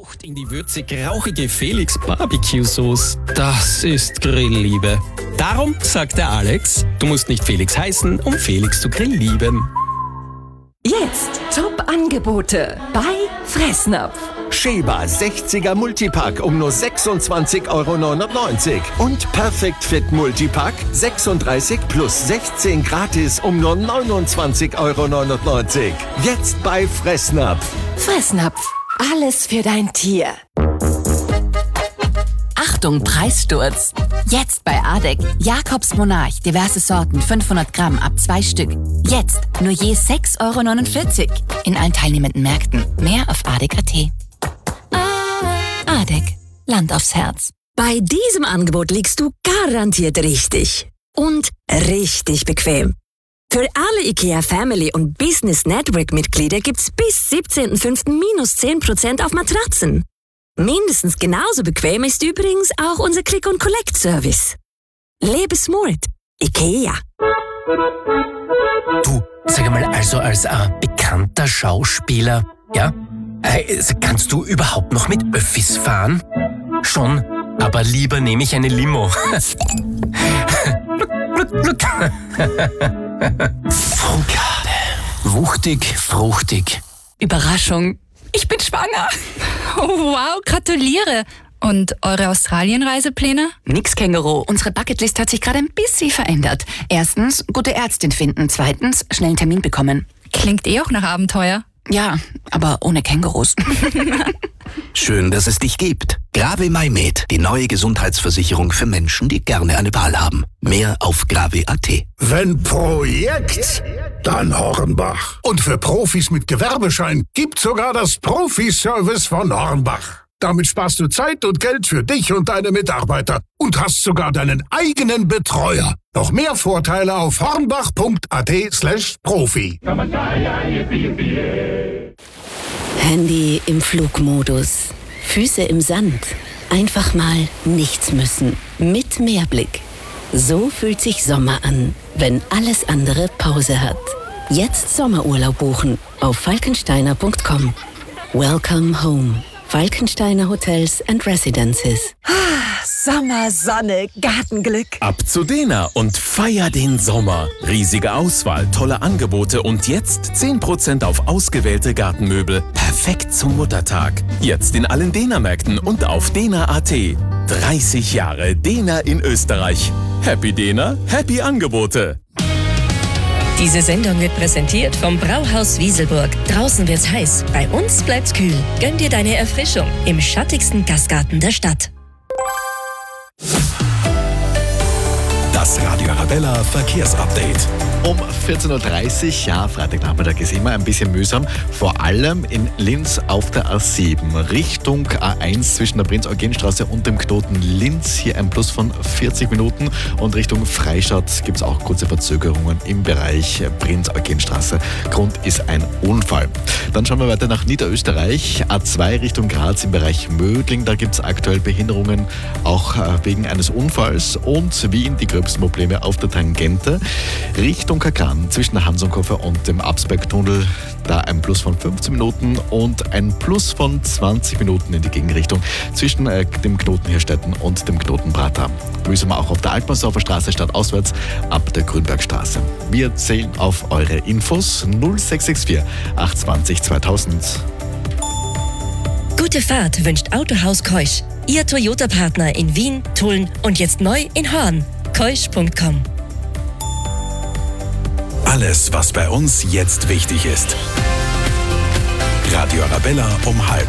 Taucht in die würzig-rauchige Felix Barbecue-Sauce. Das ist Grillliebe. Darum sagt der Alex, du musst nicht Felix heißen, um Felix zu grilllieben. Jetzt Top-Angebote bei Fressnapf. Schäber 60er Multipack um nur 26,99 € und Perfect Fit Multipack 36 plus 16 gratis um nur 29,99 €. Jetzt bei Fressnapf. Fressnapf, alles für dein Tier. Achtung, Preissturz! Jetzt bei ADEC. Jakobs Monarch, diverse Sorten, 500 Gramm ab 2 Stück. Jetzt nur je 6,49 € in allen teilnehmenden Märkten. Mehr auf ADEC.at. ADEC. Land aufs Herz. Bei diesem Angebot liegst du garantiert richtig. Und richtig bequem. Für alle IKEA Family und Business Network Mitglieder gibt's bis 17.05. minus 10% auf Matratzen. Mindestens genauso bequem ist übrigens auch unser Click-and-Collect-Service. Lebe smart. IKEA. Du, sag mal, also als bekannter Schauspieler, ja? Kannst du überhaupt noch mit Öffis fahren? Schon, aber lieber nehme ich eine Limo. Fruchtade. Wuchtig, fruchtig. Überraschung. Ich bin schwanger. Oh, wow, gratuliere. Und eure Australien-Reisepläne? Nix, Känguru. Unsere Bucketlist hat sich gerade ein bisschen verändert. Erstens, gute Ärztin finden. Zweitens, schnell einen Termin bekommen. Klingt auch nach Abenteuer. Ja, aber ohne Kängurus. Schön, dass es dich gibt. Grave-MyMed, die neue Gesundheitsversicherung für Menschen, die gerne eine Wahl haben. Mehr auf grave.at. Wenn Projekt, dann Hornbach. Und für Profis mit Gewerbeschein gibt's sogar das Profi-Service von Hornbach. Damit sparst du Zeit und Geld für dich und deine Mitarbeiter und hast sogar deinen eigenen Betreuer. Noch mehr Vorteile auf hornbach.at/Profi. Handy im Flugmodus. Füße im Sand. Einfach mal nichts müssen. Mit Meerblick. So fühlt sich Sommer an, wenn alles andere Pause hat. Jetzt Sommerurlaub buchen auf falkensteiner.com. Welcome home. Falkensteiner Hotels and Residences. Sommer, Sonne, Gartenglück. Ab zu Dena und feier den Sommer. Riesige Auswahl, tolle Angebote und jetzt 10% auf ausgewählte Gartenmöbel. Perfekt zum Muttertag. Jetzt in allen Dena-Märkten und auf dena.at. 30 Jahre Dena in Österreich. Happy Dena, happy Angebote. Diese Sendung wird präsentiert vom Brauhaus Wieselburg. Draußen wird's heiß, bei uns bleibt's kühl. Gönn dir deine Erfrischung im schattigsten Gastgarten der Stadt. Das Radio Arabella Verkehrsupdate. Um 14.30 Uhr, ja, Freitagnachmittag ist immer ein bisschen mühsam, vor allem in Linz auf der A7, Richtung A1 zwischen der Prinz-Eugen-Straße und dem Knoten Linz, hier ein Plus von 40 Minuten und Richtung Freistadt gibt es auch kurze Verzögerungen im Bereich Prinz-Eugen-Straße. Grund ist ein Unfall. Dann schauen wir weiter nach Niederösterreich, A2 Richtung Graz im Bereich Mödling, da gibt es aktuell Behinderungen, auch wegen eines Unfalls und Wien die gröbsten Probleme auf der Tangente. Richtung Kakran zwischen Hansonkofer und dem Absbergtunnel, da ein Plus von 15 Minuten und ein Plus von 20 Minuten in die Gegenrichtung zwischen dem Knoten Hirstetten und dem Knoten Prater. Mühsam auch auf der Altmannsdorfer Straße stadtauswärts ab der Grünbergstraße. Wir zählen auf eure Infos 0664 820 2000. Gute Fahrt wünscht Autohaus Keusch. Ihr Toyota-Partner in Wien, Tulln und jetzt neu in Horn. Keusch.com. Alles, was bei uns jetzt wichtig ist. Radio Arabella um 12:30.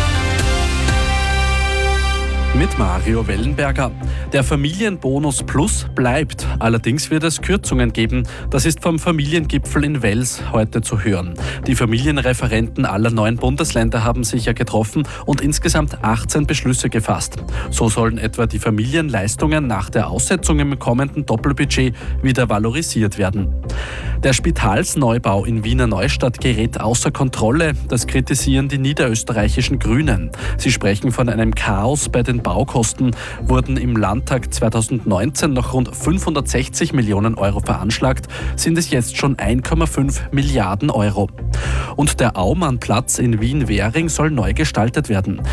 Mit Mario Wellenberger. Der Familienbonus Plus bleibt. Allerdings wird es Kürzungen geben. Das ist vom Familiengipfel in Wels heute zu hören. Die Familienreferenten aller 9 Bundesländer haben sich ja getroffen und insgesamt 18 Beschlüsse gefasst. So sollen etwa die Familienleistungen nach der Aussetzung im kommenden Doppelbudget wieder valorisiert werden. Der Spitalsneubau in Wiener Neustadt gerät außer Kontrolle. Das kritisieren die niederösterreichischen Grünen. Sie sprechen von einem Chaos bei den Baukosten, wurden im Landtag 2019 noch rund 560 Millionen Euro veranschlagt, sind es jetzt schon 1,5 Milliarden Euro. Und der Aumannplatz in Wien-Währing soll neu gestaltet werden.